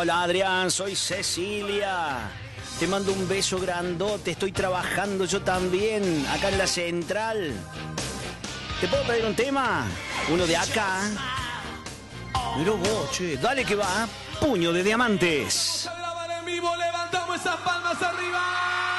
Hola Adrián, soy Cecilia. Te mando un beso grandote, estoy trabajando yo también, acá en la central. ¿Te puedo pedir un tema? Uno de acá. Mira vos, che, dale que va. Puño de Diamantes. En vivo, levantamos esas palmas arriba.